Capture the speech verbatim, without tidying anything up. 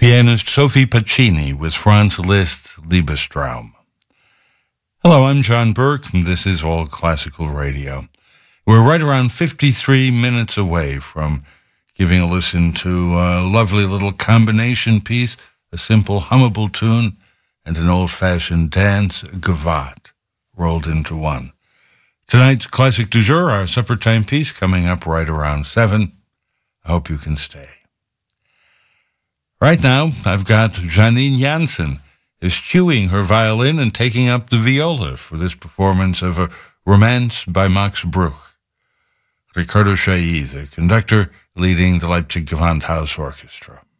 pianist Sophie Pacini with Franz Liszt Liebestraum. Hello, I'm John Burke, and this is All Classical Radio. We're right around fifty-three minutes away from giving a listen to a lovely little combination piece, a simple hummable tune, and an old-fashioned dance gavotte rolled into one. Tonight's Classic du Jour, our supper time piece, coming up right around seven. I hope you can stay. Right now, I've got Janine Jansen eschewing her violin and taking up the viola for this performance of a Romance by Max Bruch. Ricardo Chailly, the conductor, leading the Leipzig Gewandhaus Orchestra.